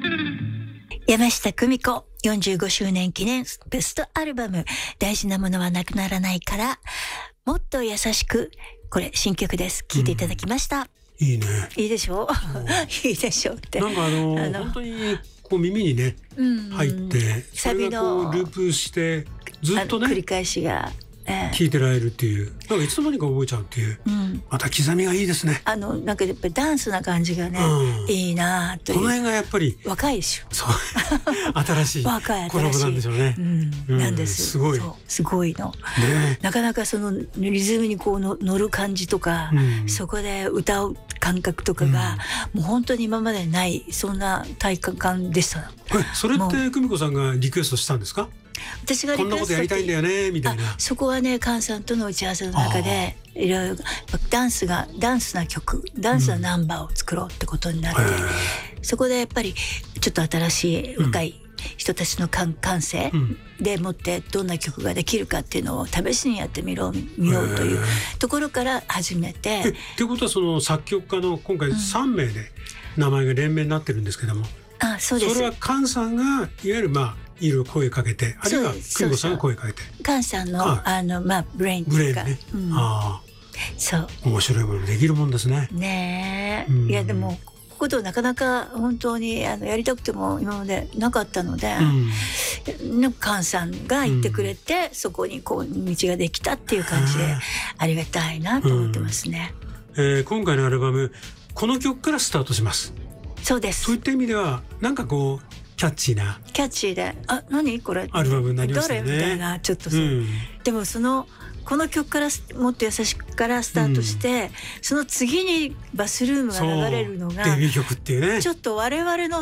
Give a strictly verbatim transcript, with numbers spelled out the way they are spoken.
山下久美子よんじゅうごしゅうねん記念ベストアルバム大事なものはなくならないからもっと優しく、これ新曲です。聴いていただきました、 うん、いいね。 いいでしょういいでしょうってなんかあのー、あの本当にこう耳にね、うん、入ってそれがこうループしてずっとね繰り返しがえー、聞いてられるっていう、なんかいつの間にか覚えちゃうっていう、うん、また刻みがいいですね。 あのなんかやっぱりダンスな感じがね、うん、いいなという。 この辺がやっぱり若いでしょ。 そう新しい若いコラボなんでしょうね。 うんうん、なんです。 すごいすごいの、ね、なかなかそのリズムにこうの乗る感じとか、うん、そこで歌う感覚とかが、うん、もう本当に今までないそんな体感でした。 えそれって久美子さんがリクエストしたんですか？ 私がリクエストこんなことやりたいんだよねみたいな。 そこはね菅さんとの打ち合わせの中でいろいろダンスがダンスな曲ダンスなナンバーを作ろうってことになって、うん、そこでやっぱりちょっと新しい若い人たちの感性でもってどんな曲ができるかっていうのを試しにやってみろみようというところから始めて。 えっていうことはその作曲家の今回さんめいで名前が連名になってるんですけども、 うん、あそうです。 それは菅さんがいわゆるまあいろいろ声かけて、あるいは久美子さんが声かけて、 菅さんのああのまあブレインブレインね、うん、ああそう面白いものできるもんですね。 ねえ、うん、いやでもこことなかなか本当にあのやりたくても今までなかったので、うん、菅さんが言ってくれて、うん、そこにこう道ができたっていう感じでありがたいなと思ってますね。 うんえー、今回のアルバムこの曲からスタートします。 そうです。 そういった意味ではなんかこうキャッチーなキャッチーであ何これアルバムになりましたね。 誰みたいなちょっとそう、うん、でもそのこの曲からもっと優しくからスタートして、うん、その次にバスルームが流れるのがデビュー曲っていうねちょっと我々の